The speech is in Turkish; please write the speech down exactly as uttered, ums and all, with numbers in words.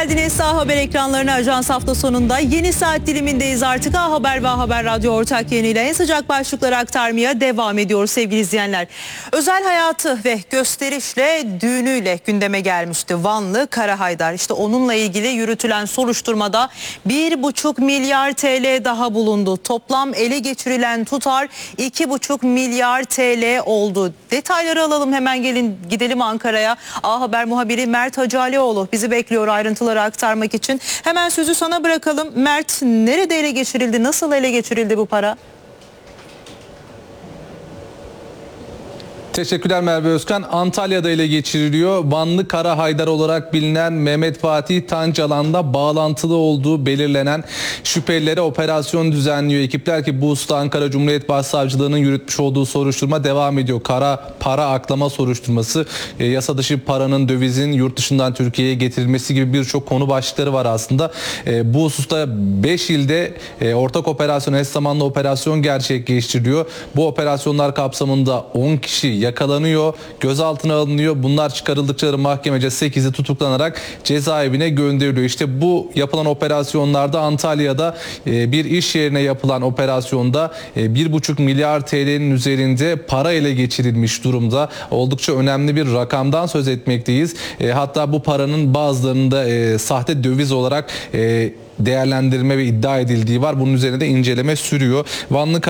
geldiniz. A Haber ekranlarına Ajans hafta sonunda yeni saat dilimindeyiz artık. A Haber ve A Haber Radyo ortak yayınıyla en sıcak başlıkları aktarmaya devam ediyoruz sevgili izleyenler. Özel hayatı ve gösterişle düğünüyle gündeme gelmişti Vanlı Kara Haydar. İşte onunla ilgili yürütülen soruşturmada bir buçuk milyar T L daha bulundu. Toplam ele geçirilen tutar iki buçuk milyar T L oldu. Detayları alalım, hemen gelin gidelim Ankara'ya. A Haber muhabiri Mert Hacalioğlu bizi bekliyor ayrıntıları aktarmak için. Hemen sözü sana bırakalım. Mert, nerede ele geçirildi? Nasıl ele geçirildi bu para? Teşekkürler Merve Özkan. Antalya'da ele geçiriliyor. Vanlı Kara Haydar olarak bilinen Mehmet Fatih Tancalan'da bağlantılı olduğu belirlenen şüphelilere operasyon düzenliyor ekipler ki bu hususta Ankara Cumhuriyet Başsavcılığı'nın yürütmüş olduğu soruşturma devam ediyor. Kara para aklama soruşturması, e, yasa dışı paranın, dövizin yurt dışından Türkiye'ye getirilmesi gibi birçok konu başlıkları var aslında. E, bu hususta beş ilde e, ortak operasyon, eş zamanlı operasyon gerçekleştiriliyor. Bu operasyonlar kapsamında on kişi yakalanıyor, gözaltına alınıyor. Bunlar çıkarıldıkları mahkemece sekizi tutuklanarak cezaevine gönderiliyor. İşte bu yapılan operasyonlarda Antalya'da e, bir iş yerine yapılan operasyonda e, bir buçuk milyar T L'nin üzerinde para ele geçirilmiş durumda. Oldukça önemli bir rakamdan söz etmekteyiz. E, hatta bu paranın bazılarında e, sahte döviz olarak e, değerlendirme ve iddia edildiği var. Bunun üzerine de inceleme sürüyor. Vanlı